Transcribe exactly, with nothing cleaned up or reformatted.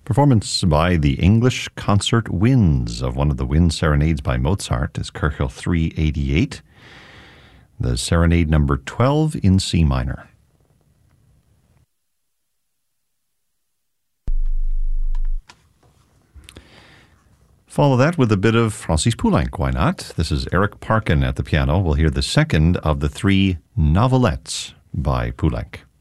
Performance by the English Concert Winds of one of the Wind Serenades by Mozart is Köchel three eighty-eight, the Serenade number twelve in C minor. Follow that with a bit of Francis Poulenc, why not? This is Eric Parkin at the piano. We'll hear the second of the three novelettes by Poulenc.